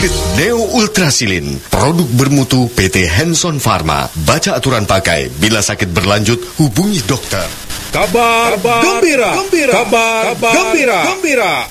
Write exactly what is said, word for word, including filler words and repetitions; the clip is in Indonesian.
Kulit Neo Ultrasilin, produk bermutu P T Hanson Pharma. Baca aturan pakai. Bila sakit berlanjut, hubungi dokter. Kabar, kabar gembira, gembira, kabar, kabar gembira, gembira.